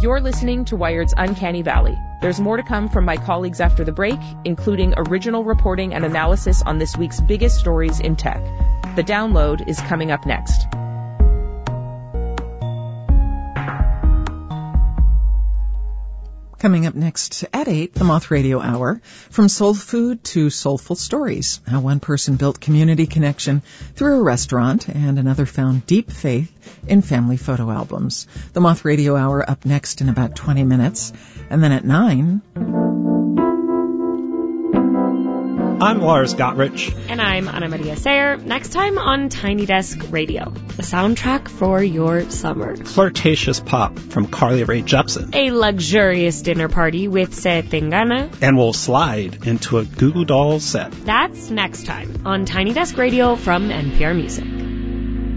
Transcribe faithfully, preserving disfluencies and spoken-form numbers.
You're listening to Wired's Uncanny Valley. There's more to come from my colleagues after the break, including original reporting and analysis on this week's biggest stories in tech. The Download is coming up next. Coming up next at eight, the Moth Radio Hour, from soul food to soulful stories, how one person built community connection through a restaurant and another found deep faith in family photo albums. The Moth Radio Hour up next in about twenty minutes. And then at nine... I'm Lars Gottrich. And I'm Ana Maria Sayer. Next time on Tiny Desk Radio, the soundtrack for your summer. Flirtatious pop from Carly Rae Jepsen. A luxurious dinner party with Se Tengana. And we'll slide into a Goo Goo Dolls set. That's next time on Tiny Desk Radio from N P R Music.